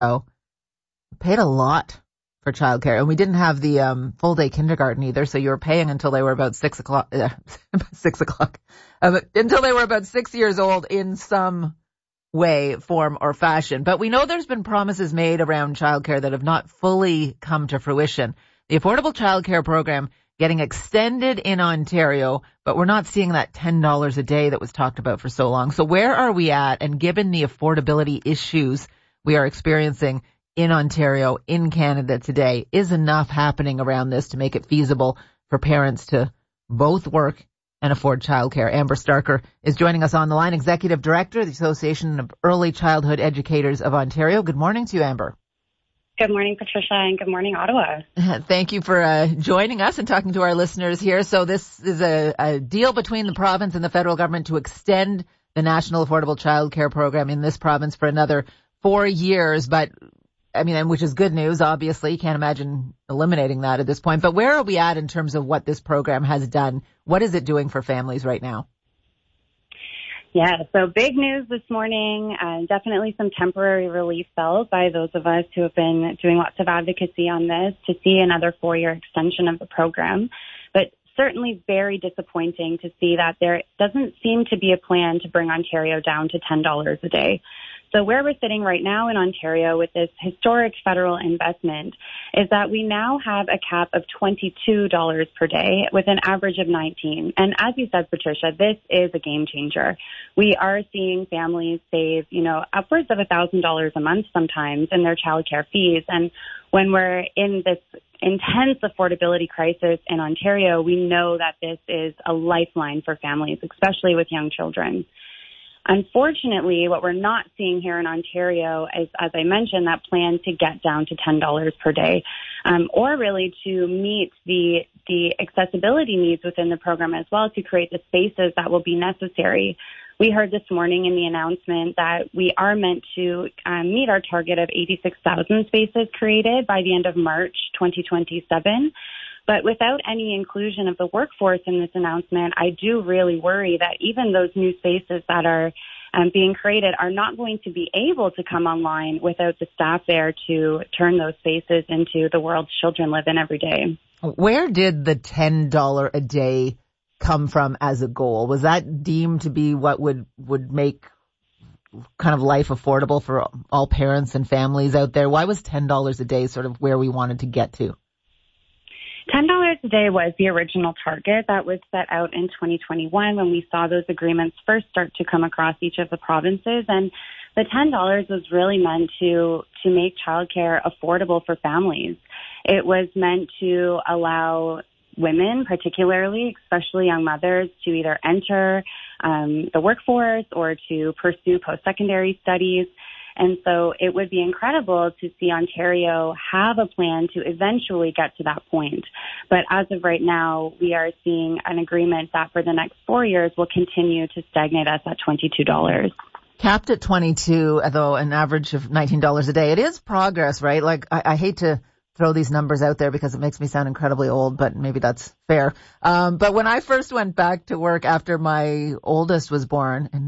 Ontario paid a lot for childcare, and we didn't have the full day kindergarten either, so you were paying until they were about 6 o'clock, until they were about 6 years old in some way, form, or fashion. But we know there's been promises made around childcare that have not fully come to fruition. The Affordable Childcare Program getting extended in Ontario, but we're not seeing that $10 a day that was talked about for so long. So where are we at? And given the affordability issues we are experiencing in Ontario, in Canada today, is enough happening around this to make it feasible for parents to both work and afford childcare? Amber Starker is joining us on the line, Executive Director of the Association of Early Childhood Educators of Ontario. Good morning to you, Amber. Good morning, Patricia, and good morning, Ottawa. Thank you for joining us and talking to our listeners here. So this is a deal between the province and the federal government to extend the National Affordable Childcare Program in this province for another 4 years. But, I mean, which is good news, obviously. You can't imagine eliminating that at this point. But where are we at in terms of what this program has done? What is it doing for families right now? Yeah, so big news this morning, definitely some temporary relief felt by those of us who have been doing lots of advocacy on this to see another 4-year extension of the program. But certainly very disappointing to see that there doesn't seem to be a plan to bring Ontario down to $10 a day. So where we're sitting right now in Ontario with this historic federal investment is that we now have a cap of $22 per day with an average of 19. And as you said, Patricia, this is a game changer. We are seeing families save, upwards of $1,000 a month sometimes in their childcare fees. And when we're in this intense affordability crisis in Ontario, we know that this is a lifeline for families, especially with young children. Unfortunately, what we're not seeing here in Ontario is, as I mentioned, that plan to get down to $10 per day, or really to meet the accessibility needs within the program as well, to create the spaces that will be necessary. We heard this morning in the announcement that we are meant to meet our target of 86,000 spaces created by the end of March 2027. But without any inclusion of the workforce in this announcement, I do really worry that even those new spaces that are being created are not going to be able to come online without the staff there to turn those spaces into the world children live in every day. Where did the $10 a day come from as a goal? Was that deemed to be what would make kind of life affordable for all parents and families out there? Why was $10 a day sort of where we wanted to get to? $10 a day was the original target that was set out in 2021 when we saw those agreements first start to come across each of the provinces. And the $10 was really meant to make childcare affordable for families. It was meant to allow women, particularly, especially young mothers, to either enter the workforce or to pursue post-secondary studies. And so it would be incredible to see Ontario have a plan to eventually get to that point. But as of right now, we are seeing an agreement that for the next 4 years will continue to stagnate us at $22. Capped at 22, though, an average of $19 a day. It is progress, right? Like, I hate to throw these numbers out there because it makes me sound incredibly old, but maybe that's fair. But when I first went back to work after my oldest was born in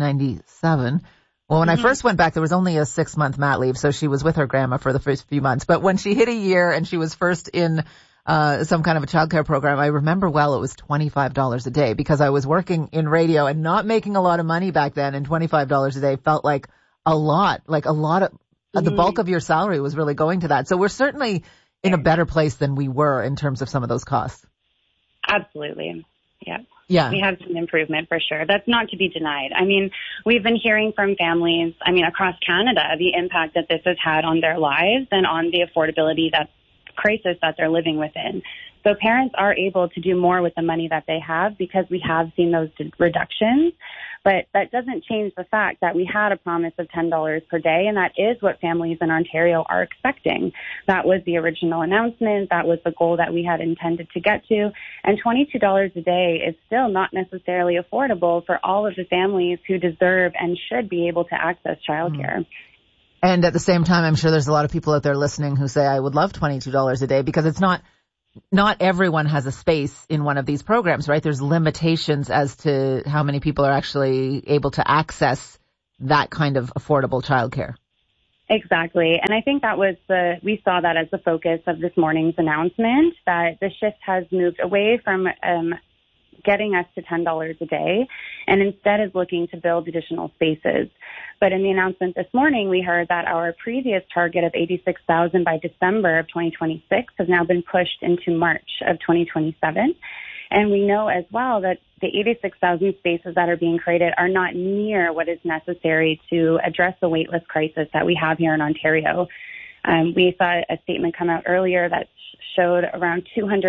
1997, well, when I first went back, there was only a 6-month mat leave, so she was with her grandma for the first few months. But when she hit a year and she was first in some kind of a childcare program, I remember well it was $25 a day because I was working in radio and not making a lot of money back then, and $25 a day felt like a lot of the bulk of your salary was really going to that. So we're certainly in a better place than we were in terms of some of those costs. Absolutely. Yeah. Yeah. We have some improvement for sure. That's not to be denied. I mean, we've been hearing from families, across Canada, the impact that this has had on their lives and on the affordability crisis that they're living within. So parents are able to do more with the money that they have because we have seen those reductions. But that doesn't change the fact that we had a promise of $10 per day, and that is what families in Ontario are expecting. That was the original announcement. That was the goal that we had intended to get to. And $22 a day is still not necessarily affordable for all of the families who deserve and should be able to access childcare. And at the same time, I'm sure there's a lot of people out there listening who say, I would love $22 a day because it's not everyone has a space in one of these programs, right? There's limitations as to how many people are actually able to access that kind of affordable childcare. Exactly. And I think we saw that as the focus of this morning's announcement, that the shift has moved away from getting us to $10 a day and instead is looking to build additional spaces. But in the announcement this morning, we heard that our previous target of 86,000 by December of 2026 has now been pushed into March of 2027. And we know as well that the 86,000 spaces that are being created are not near what is necessary to address the waitlist crisis that we have here in Ontario. We saw a statement come out earlier that showed around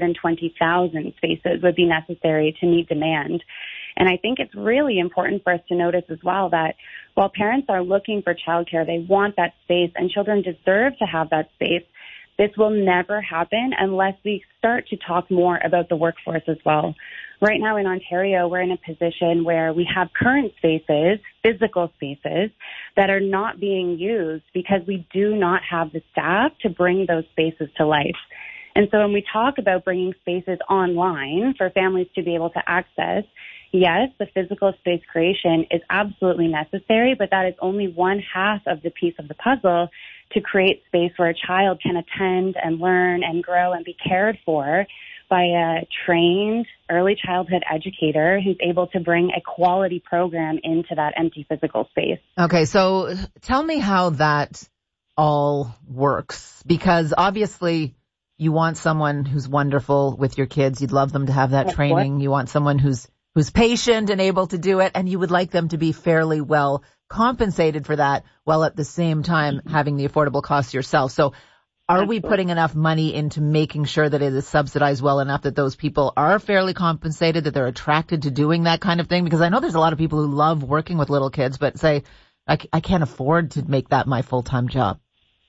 220,000 spaces would be necessary to meet demand. And I think it's really important for us to notice as well that while parents are looking for childcare, they want that space and children deserve to have that space. This will never happen unless we start to talk more about the workforce as well. Right now in Ontario, we're in a position where we have current spaces, physical spaces, that are not being used because we do not have the staff to bring those spaces to life. And so when we talk about bringing spaces online for families to be able to access, yes, the physical space creation is absolutely necessary, but that is only one half of the piece of the puzzle to create space where a child can attend and learn and grow and be cared for by a trained early childhood educator who's able to bring a quality program into that empty physical space. Okay, so tell me how that all works, because obviously you want someone who's wonderful with your kids. You'd love them to have that training. You want someone who's patient and able to do it, and you would like them to be fairly well compensated for that while at the same time having the affordable costs yourself. So are we putting enough money into making sure that it is subsidized well enough that those people are fairly compensated, that they're attracted to doing that kind of thing? Because I know there's a lot of people who love working with little kids, but say, I can't afford to make that my full-time job.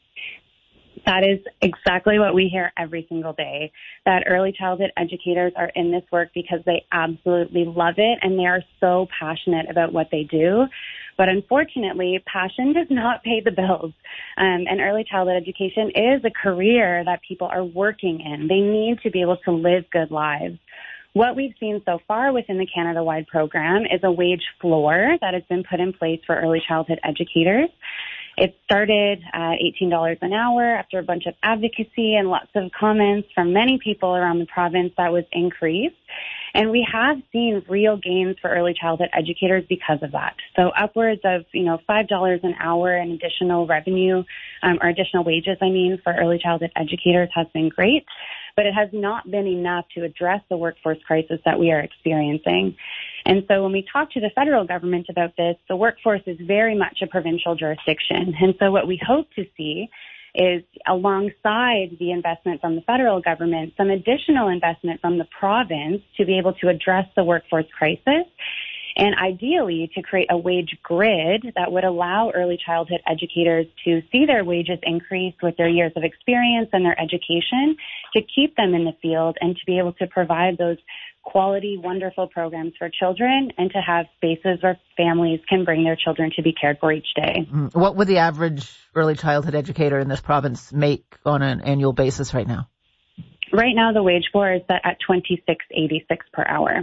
That is exactly what we hear every single day, that early childhood educators are in this work because they absolutely love it and they are so passionate about what they do. But unfortunately, passion does not pay the bills. And early childhood education is a career that people are working in. They need to be able to live good lives. What we've seen so far within the Canada-wide program is a wage floor that has been put in place for early childhood educators. It started at $18 an hour after a bunch of advocacy and lots of comments from many people around the province that was increased. And we have seen real gains for early childhood educators because of that. So upwards of, $5 an hour in additional revenue, or additional wages, for early childhood educators has been great. But it has not been enough to address the workforce crisis that we are experiencing. And so when we talk to the federal government about this, the workforce is very much a provincial jurisdiction. And so what we hope to see is, alongside the investment from the federal government, some additional investment from the province to be able to address the workforce crisis, and ideally to create a wage grid that would allow early childhood educators to see their wages increase with their years of experience and their education, to keep them in the field and to be able to provide those quality, wonderful programs for children and to have spaces where families can bring their children to be cared for each day. What would the average early childhood educator in this province make on an annual basis right now? Right now, the wage floor is set at $26.86 per hour.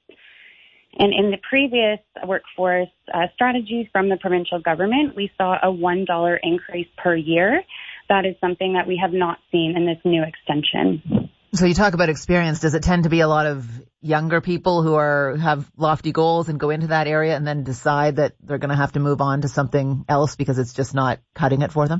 And in the previous workforce strategies from the provincial government, we saw a $1 increase per year. That is something that we have not seen in this new extension. So you talk about experience. Does it tend to be a lot of younger people who have lofty goals and go into that area and then decide that they're going to have to move on to something else because it's just not cutting it for them?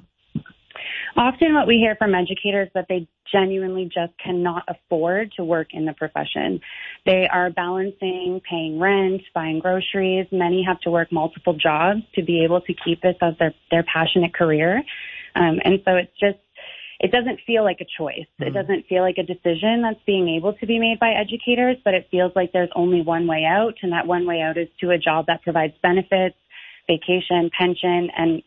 Often what we hear from educators is that they genuinely just cannot afford to work in the profession. They are balancing paying rent, buying groceries. Many have to work multiple jobs to be able to keep this as their passionate career. And so it doesn't feel like a choice. It doesn't feel like a decision that's being able to be made by educators, but it feels like there's only one way out, and that one way out is to a job that provides benefits, vacation, pension, and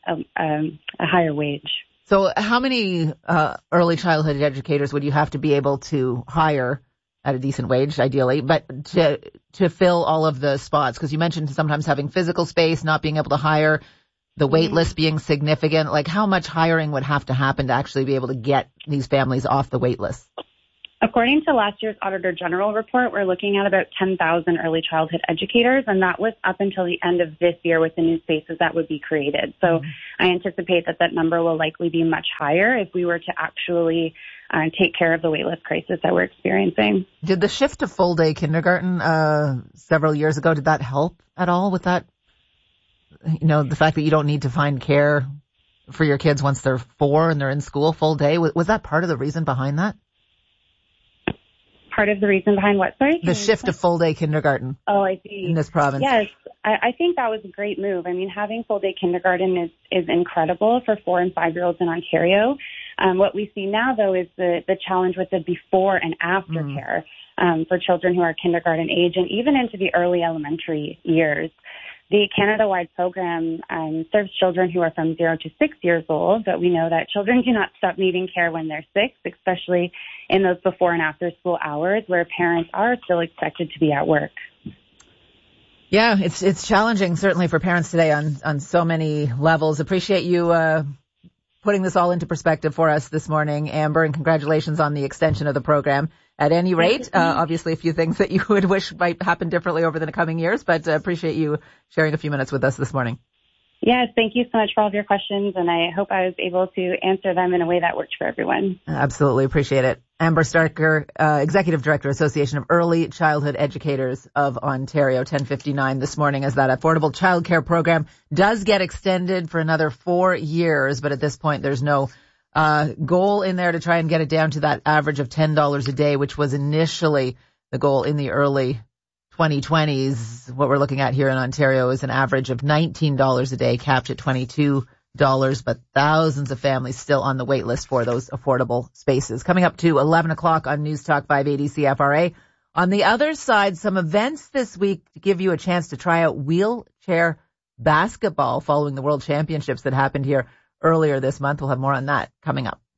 a higher wage. So how many early childhood educators would you have to be able to hire at a decent wage, ideally, but to fill all of the spots? Because you mentioned sometimes having physical space, not being able to hire, the wait list being significant. Like, how much hiring would have to happen to actually be able to get these families off the wait list? According to last year's Auditor General report, we're looking at about 10,000 early childhood educators, and that was up until the end of this year with the new spaces that would be created. So I anticipate that number will likely be much higher if we were to actually take care of the waitlist crisis that we're experiencing. Did the shift to full-day kindergarten several years ago, did that help at all with that? You know, the fact that you don't need to find care for your kids once they're 4 and they're in school full day. Was that part of the reason behind that? Part of the reason behind what, sorry? The shift to full-day kindergarten. Oh, I see. In this province. Yes, I think that was a great move. I mean, having full-day kindergarten is incredible for 4 and 5-year-olds in Ontario. What we see now, though, is the challenge with the before and after care for children who are kindergarten age and even into the early elementary years. The Canada-wide program serves children who are from 0 to 6 years old, but we know that children do not stop needing care when they're 6, especially in those before and after school hours where parents are still expected to be at work. Yeah, it's challenging, certainly for parents today on so many levels. Appreciate you putting this all into perspective for us this morning, Amber, and congratulations on the extension of the program. At any rate, obviously a few things that you would wish might happen differently over the coming years, but appreciate you sharing a few minutes with us this morning. Yes, thank you so much for all of your questions, and I hope I was able to answer them in a way that worked for everyone. Absolutely appreciate it. Amber Starker, Executive Director, Association of Early Childhood Educators of Ontario, 10:59 this morning, as that affordable childcare program does get extended for another 4 years, but at this point there's no goal in there to try and get it down to that average of $10 a day, which was initially the goal in the early 2020s. What we're looking at here in Ontario is an average of $19 a day, capped at $22, but thousands of families still on the wait list for those affordable spaces. Coming up to 11 o'clock on News Talk 580 CFRA. On the other side, some events this week to give you a chance to try out wheelchair basketball following the World Championships that happened here earlier this month. We'll have more on that coming up.